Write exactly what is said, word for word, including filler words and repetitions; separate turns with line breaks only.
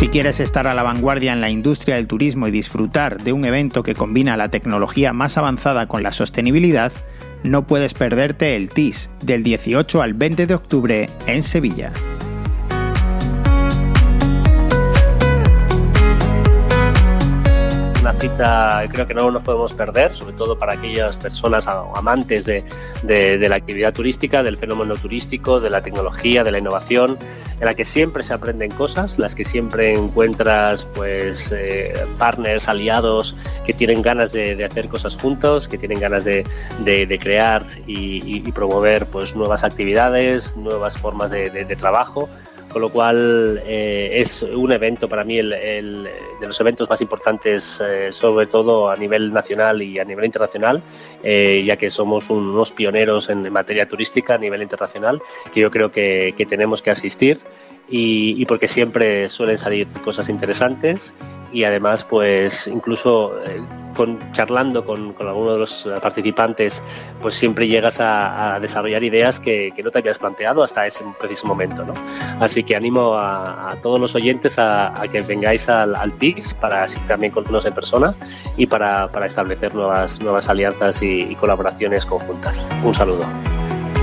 Si quieres estar a la vanguardia en la industria del turismo y disfrutar de un evento que combina la tecnología más avanzada con la sostenibilidad, no puedes perderte el T I S del dieciocho al veinte de octubre en Sevilla.
Una cita creo que no nos podemos perder, sobre todo para aquellas personas amantes de, de, de la actividad turística, del fenómeno turístico, de la tecnología, de la innovación, en la que siempre se aprenden cosas, las que siempre encuentras pues eh, partners, aliados que tienen ganas de, de hacer cosas juntos, que tienen ganas de, de, de crear y, y, y promover pues nuevas actividades, nuevas formas de, de, de trabajo. Con lo cual eh, es un evento para mí el, el, de los eventos más importantes, eh, sobre todo a nivel nacional y a nivel internacional, eh, ya que somos un, unos pioneros en materia turística a nivel internacional, que yo creo que, que tenemos que asistir y, y porque siempre suelen salir cosas interesantes y además pues incluso eh, con, charlando con, con algunos de los participantes pues siempre llegas a, a desarrollar ideas que, que no te habías planteado hasta ese preciso momento, ¿no? Así que animo a, a todos los oyentes a, a que vengáis al, al T I S para así también conocernos en persona y para, para establecer nuevas, nuevas alianzas y, y colaboraciones conjuntas. Un saludo.